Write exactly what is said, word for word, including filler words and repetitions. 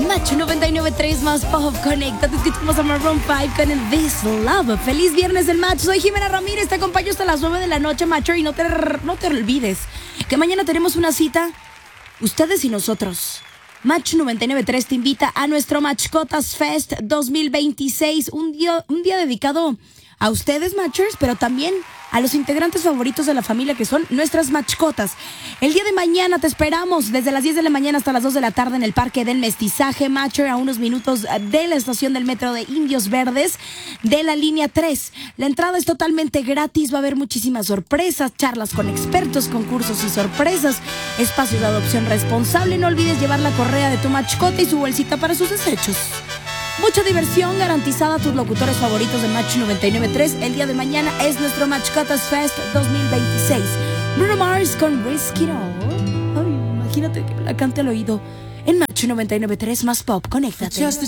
Match noventa y nueve punto tres más Pop Conecta. Te escuchamos a Maroon cinco con el This Love. Feliz viernes del Match. Soy Jimena Ramírez. Te acompaño hasta las nueve de la noche, Matcher. Y no te, no te olvides que mañana tenemos una cita, ustedes y nosotros. Match noventa y nueve punto tres te invita a nuestro Matchcotas Fest dos mil veintiséis. Un día, un día dedicado a ustedes, Matchers, pero también a los integrantes favoritos de la familia, que son nuestras Matchcotas. El día de mañana te esperamos desde las diez de la mañana hasta las dos de la tarde en el Parque del Mestizaje, Matcher, a unos minutos de la estación del metro de Indios Verdes de la línea tres. La entrada es totalmente gratis, va a haber muchísimas sorpresas, charlas con expertos, concursos y sorpresas, espacios de adopción responsable. No olvides llevar la correa de tu Matchcota y su bolsita para sus desechos. Mucha diversión garantizada a tus locutores favoritos de Match noventa y nueve punto tres. El día de mañana es nuestro Matchcotas Fest dos mil veintiséis. Bruno Mars con Risk It All. Ay, imagínate que me la cante al oído en Match noventa y nueve punto tres más Pop. Conéctate.